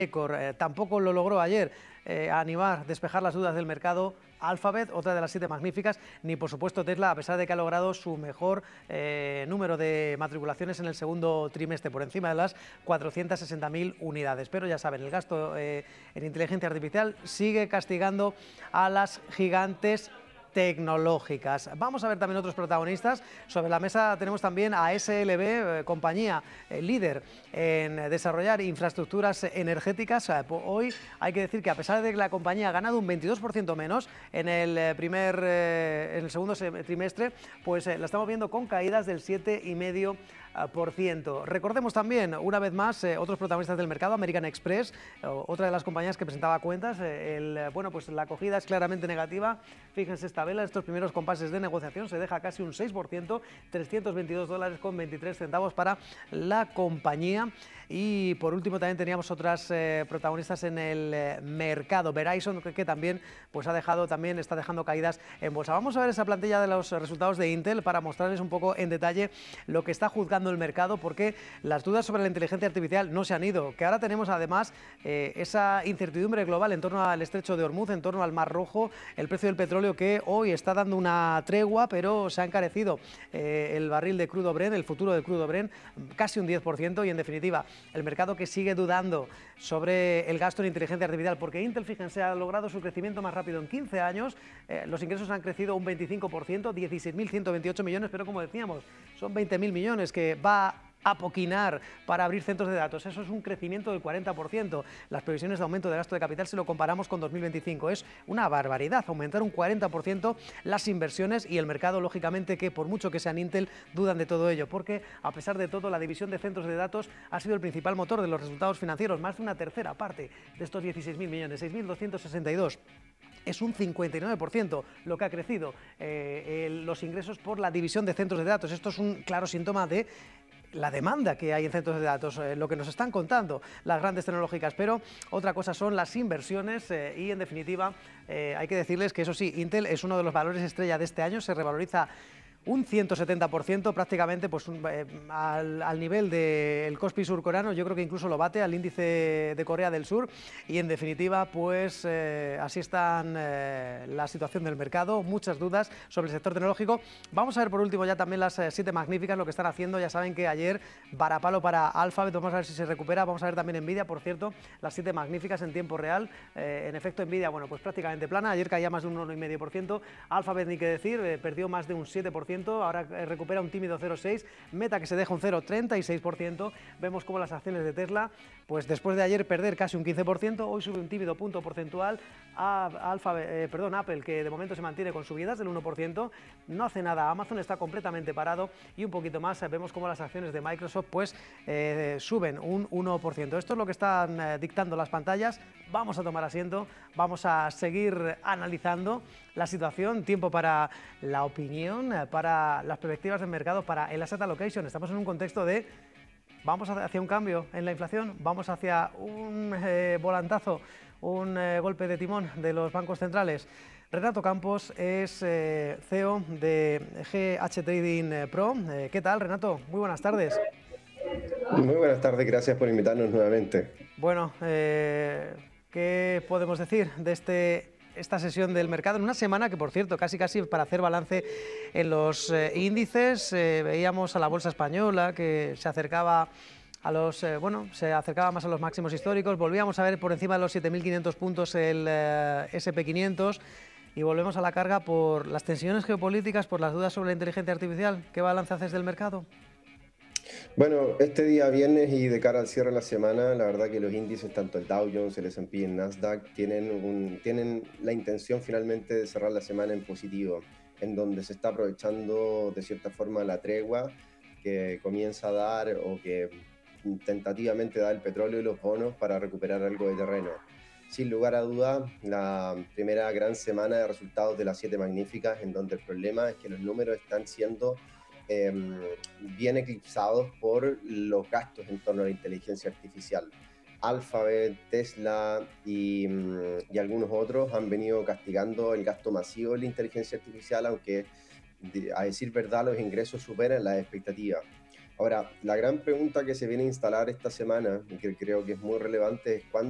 récord. Tampoco lo logró ayer animar, despejar las dudas del mercado Alphabet, otra de las 7 magníficas, ni por supuesto Tesla, a pesar de que ha logrado su mejor número de matriculaciones en el segundo trimestre, por encima de las 460.000 unidades. Pero ya saben, el gasto en inteligencia artificial sigue castigando a las gigantes tecnológicas. Vamos a ver también otros protagonistas. Sobre la mesa tenemos también a SLB, compañía líder en desarrollar infraestructuras energéticas. Hoy hay que decir que a pesar de que la compañía ha ganado un 22% menos en el segundo trimestre, pues la estamos viendo con caídas del 7,5%. Recordemos también, una vez más, otros protagonistas del mercado, American Express, otra de las compañías que presentaba cuentas. Pues la acogida es claramente negativa. Fíjense esta vela, estos primeros compases de negociación, se deja casi un 6%, $322,23 para la compañía. Y por último también teníamos otras protagonistas en el mercado. Verizon, que también pues está dejando caídas en bolsa. Vamos a ver esa plantilla de los resultados de Intel para mostrarles un poco en detalle lo que está juzgando el mercado, porque las dudas sobre la inteligencia artificial no se han ido, que ahora tenemos además esa incertidumbre global en torno al estrecho de Hormuz, en torno al Mar Rojo, el precio del petróleo que hoy está dando una tregua, pero se ha encarecido el barril de crudo Brent, el futuro de crudo Brent, casi un 10%, y en definitiva el mercado que sigue dudando sobre el gasto en inteligencia artificial, porque Intel, fíjense, ha logrado su crecimiento más rápido en 15 años, los ingresos han crecido un 25%, 16.128 millones, pero como decíamos, son 20.000 millones que va a poquinar para abrir centros de datos. Eso es un crecimiento del 40%. Las previsiones de aumento de gasto de capital, si lo comparamos con 2025, es una barbaridad. Aumentar un 40% las inversiones, y el mercado, lógicamente, que por mucho que sean Intel, dudan de todo ello, porque a pesar de todo, la división de centros de datos ha sido el principal motor de los resultados financieros. Más de una tercera parte de estos 16.000 millones, 6.262. Es un 59% lo que ha crecido los ingresos por la división de centros de datos. Esto es un claro síntoma de la demanda que hay en centros de datos, lo que nos están contando las grandes tecnológicas, pero otra cosa son las inversiones y, en definitiva, hay que decirles que, eso sí, Intel es uno de los valores estrella de este año, se revaloriza un 170%, prácticamente pues, al nivel del Kospi surcoreano. Yo creo que incluso lo bate al índice de Corea del Sur, y en definitiva pues así está la situación del mercado, muchas dudas sobre el sector tecnológico. Vamos a ver por último ya también las 7 magníficas, lo que están haciendo. Ya saben que ayer varapalo para Alphabet, vamos a ver si se recupera. Vamos a ver también Nvidia, por cierto, las 7 magníficas en tiempo real. En efecto, Nvidia, bueno, pues prácticamente plana, ayer caía más de un 1,5%, Alphabet ni qué decir, perdió más de un 7%, ahora recupera un tímido 0,6%, Meta que se deja un 0,36%, vemos como las acciones de Tesla, pues después de ayer perder casi un 15%, hoy sube un tímido punto porcentual. Apple, que de momento se mantiene con subidas del 1%, no hace nada. Amazon está completamente parado, y un poquito más vemos como las acciones de Microsoft pues suben un 1%. Esto es lo que están dictando las pantallas. Vamos a tomar asiento, vamos a seguir analizando la situación. Tiempo para la opinión, para las perspectivas del mercado, para el asset allocation. Estamos en un contexto de vamos hacia un cambio en la inflación, vamos hacia un volantazo, un golpe de timón de los bancos centrales. Renato Campos es CEO de GH Trading Pro. ¿Qué tal, Renato? Muy buenas tardes. Muy buenas tardes, gracias por invitarnos nuevamente. Bueno, ¿qué podemos decir de esta sesión del mercado? En una semana que, por cierto, casi para hacer balance en los índices, veíamos a la bolsa española que se acercaba se acercaba más a los máximos históricos. Volvíamos a ver por encima de los 7.500 puntos el SP500, y volvemos a la carga por las tensiones geopolíticas, por las dudas sobre la inteligencia artificial. ¿Qué balance haces del mercado? Bueno, este día viernes y de cara al cierre de la semana, la verdad que los índices, tanto el Dow Jones, el S&P y el Nasdaq, tienen la intención finalmente de cerrar la semana en positivo, en donde se está aprovechando de cierta forma la tregua que comienza a dar, o que tentativamente da el petróleo y los bonos, para recuperar algo de terreno. Sin lugar a duda, la primera gran semana de resultados de las 7 magníficas, en donde el problema es que los números están siendo bien eclipsados por los gastos en torno a la inteligencia artificial. Alphabet, Tesla y algunos otros han venido castigando el gasto masivo en la inteligencia artificial, aunque a decir verdad los ingresos superan las expectativas. Ahora, la gran pregunta que se viene a instalar esta semana, y que creo que es muy relevante, es cuándo